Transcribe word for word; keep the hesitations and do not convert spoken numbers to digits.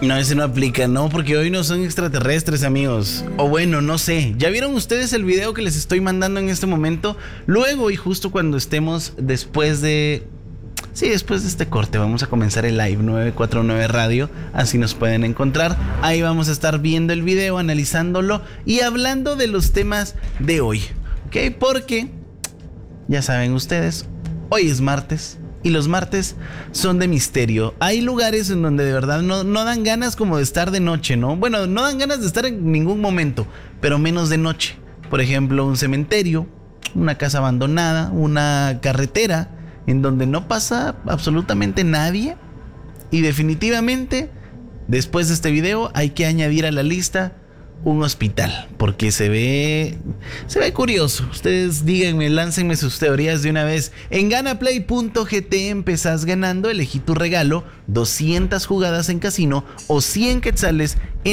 No, ese no aplica, no, porque hoy no son extraterrestres, amigos. O bueno, no sé. ¿Ya vieron ustedes el video que les estoy mandando en este momento? Luego y justo cuando estemos después de... Sí, después de este corte vamos a comenzar el live nueve cuatro nueve Radio, así nos pueden encontrar. Ahí vamos a estar viendo el video, analizándolo y hablando de los temas de hoy, ¿ok? Porque, ya saben ustedes, hoy es martes y los martes son de misterio. Hay lugares en donde de verdad no, no dan ganas como de estar de noche, ¿no? Bueno, no dan ganas de estar en ningún momento, pero menos de noche. Por ejemplo, un cementerio, una casa abandonada, una carretera en donde no pasa absolutamente nadie. Y definitivamente, después de este video, hay que añadir a la lista un hospital, porque se ve se ve curioso. Ustedes díganme, láncenme sus teorías de una vez. En ganaplay punto g t empezás ganando, elegí tu regalo, doscientas jugadas en casino o cien quetzales en